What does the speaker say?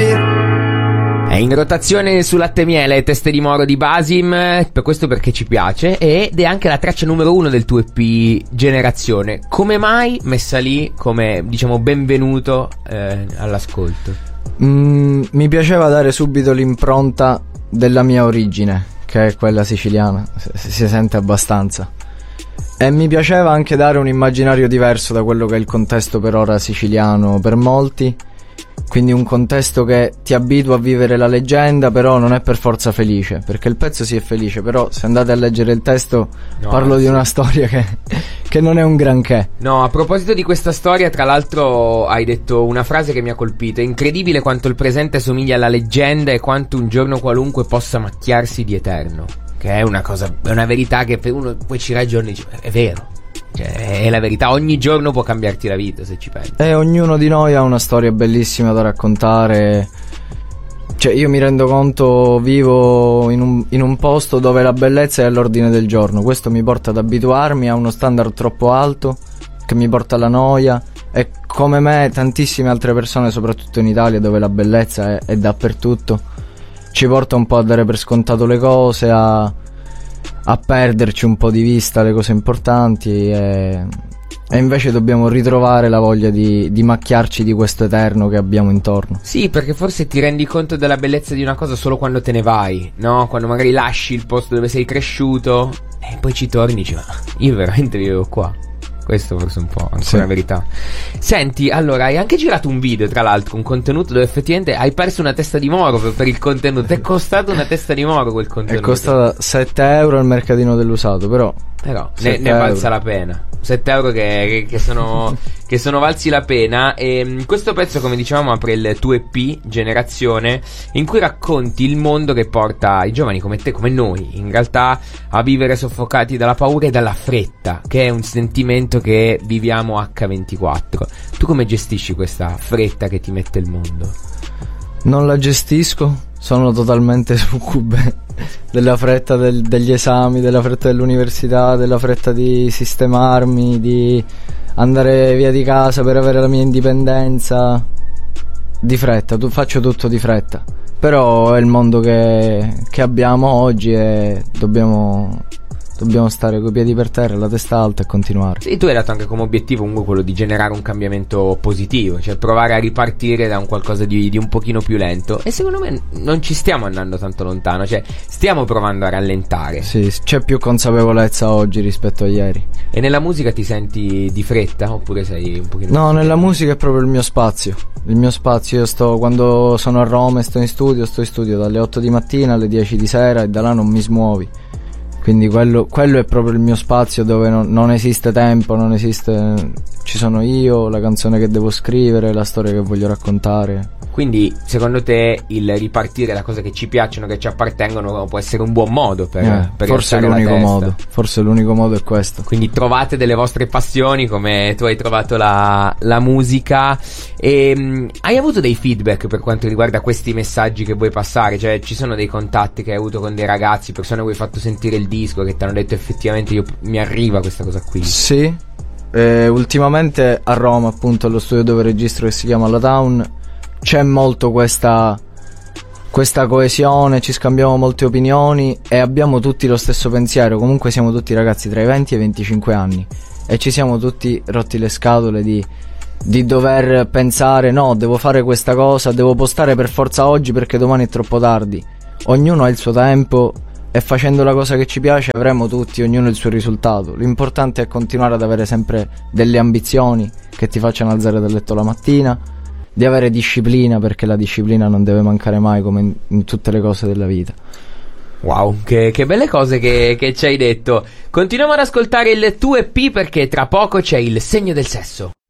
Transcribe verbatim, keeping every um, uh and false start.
È in rotazione su Latte Miele, Teste di Moro di Basim, per questo perché ci piace, ed è anche la traccia numero uno del tuo E P Generazione. Come mai messa lì come, diciamo, benvenuto eh, all'ascolto? Mm, mi piaceva dare subito l'impronta della mia origine, che è quella siciliana, si, si sente abbastanza. E mi piaceva anche dare un immaginario diverso da quello che è il contesto per ora siciliano per molti. Quindi un contesto che ti abitua a vivere la leggenda, però non è per forza felice, perché il pezzo sì è felice, però se andate a leggere il testo no, parlo sì. di una storia che, che non è un granché. No, a proposito di questa storia, tra l'altro hai detto una frase che mi ha colpito: è incredibile quanto il presente somiglia alla leggenda e quanto un giorno qualunque possa macchiarsi di eterno. Che è una cosa, è una verità che uno poi ci ragiona e dice, è vero. Cioè, è la verità, ogni giorno può cambiarti la vita se ci pensi. E ognuno di noi ha una storia bellissima da raccontare. Cioè io mi rendo conto, vivo in un, in un posto dove la bellezza è all'ordine del giorno. Questo mi porta ad abituarmi a uno standard troppo alto, che mi porta alla noia. E come me tantissime altre persone, soprattutto in Italia dove la bellezza è, è dappertutto, ci porta un po' a dare per scontato le cose, a a perderci un po' di vista le cose importanti, e, e invece dobbiamo ritrovare la voglia di, di macchiarci di questo eterno che abbiamo intorno. Sì, perché forse ti rendi conto della bellezza di una cosa solo quando te ne vai, no? Quando magari lasci il posto dove sei cresciuto e poi ci torni e dici, ma io veramente vivo qua. Questo forse un po' ancora sì. la verità. Senti, allora hai anche girato un video, tra l'altro, un contenuto dove effettivamente hai perso una testa di moro per, per il contenuto. È costato una testa di moro quel contenuto. È costata sette euro al mercatino dell'usato, però Però ne, ne valsa la pena. sette euro che, che, che, sono, che sono valsi la pena. E questo pezzo, come dicevamo, apre il tuo E P Generazione, in cui racconti il mondo che porta i giovani come te, come noi, in realtà, a vivere soffocati dalla paura e dalla fretta, che è un sentimento che viviamo acca ventiquattro. Tu come gestisci questa fretta che ti mette il mondo? Non la gestisco, sono totalmente succube della fretta del, degli esami, della fretta dell'università, della fretta di sistemarmi, di andare via di casa per avere la mia indipendenza. Di fretta, tu, faccio tutto di fretta. Però è il mondo che, che abbiamo oggi e dobbiamo... Dobbiamo stare coi piedi per terra, la testa alta e continuare. Sì, tu hai dato anche come obiettivo comunque quello di generare un cambiamento positivo, cioè provare a ripartire da un qualcosa di, di un pochino più lento. E secondo me non ci stiamo andando tanto lontano, cioè stiamo provando a rallentare. Sì, c'è più consapevolezza oggi rispetto a ieri. E nella musica ti senti di fretta oppure sei un pochino... No, nella musica è proprio il mio spazio. Il mio spazio, io sto, quando sono a Roma e sto in studio, sto in studio dalle otto di mattina alle dieci di sera e da là non mi smuovi. Quindi quello, quello è proprio il mio spazio dove non, non esiste tempo, non esiste... Ci sono io, la canzone che devo scrivere, la storia che voglio raccontare. Quindi secondo te il ripartire da cose che ci piacciono, che ci appartengono, può essere un buon modo per, eh, per forse l'unico modo. Forse l'unico modo è questo. Quindi trovate delle vostre passioni come tu hai trovato la, la musica. E mh, hai avuto dei feedback per quanto riguarda questi messaggi che vuoi passare? Cioè ci sono dei contatti che hai avuto con dei ragazzi, persone a cui hai fatto sentire il disco, che ti hanno detto effettivamente io, mi arriva questa cosa qui? Sì, eh, ultimamente a Roma, appunto allo studio dove registro, che si chiama La Town, c'è molto questa questa coesione, ci scambiamo molte opinioni e abbiamo tutti lo stesso pensiero. Comunque siamo tutti ragazzi tra i venti e i venticinque anni e ci siamo tutti rotti le scatole di, di dover pensare no, devo fare questa cosa, devo postare per forza oggi perché domani è troppo tardi. Ognuno ha il suo tempo e facendo la cosa che ci piace avremo tutti, ognuno il suo risultato. L'importante è continuare ad avere sempre delle ambizioni che ti facciano alzare dal letto la mattina, di avere disciplina, perché la disciplina non deve mancare mai, come in, in tutte le cose della vita. Wow, che, che belle cose che, che ci hai detto. Continuiamo ad ascoltare il tuo E P perché tra poco c'è il segno del sesso.